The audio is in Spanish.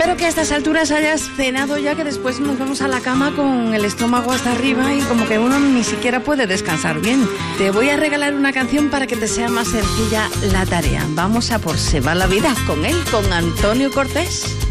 raro que a estas alturas hayas cenado ya, que después nos vamos a la cama con el estómago hasta arriba y como que uno ni siquiera puede descansar bien. Te voy a regalar una canción para que te sea más sencilla la tarea. Vamos a por Se va la vida con él, con Antonio Cortés.